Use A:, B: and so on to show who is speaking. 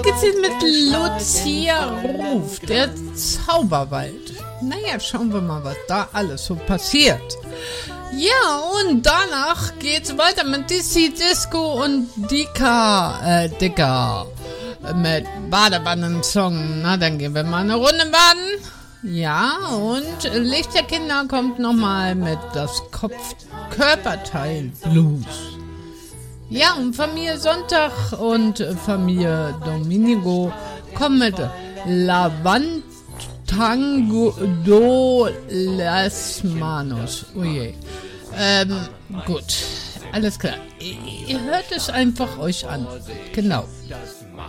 A: geht's jetzt mit Lucia Ruf, der Zauberwald. Naja, schauen wir mal, was da alles so passiert. Ja, und danach geht's weiter mit Dizzy Disco und Dicker mit Badewannen-Song. Na, dann gehen wir mal eine Runde baden. Ja, und Lichterkinder kommt nochmal mit das Kopf-Körperteil-Blues. Ja, und Familie Sonntag und Familie Dominigo kommen mit Lavantango do las Manos. Oh je. Gut, alles klar. Ihr hört es einfach euch an. Genau.
B: Das macht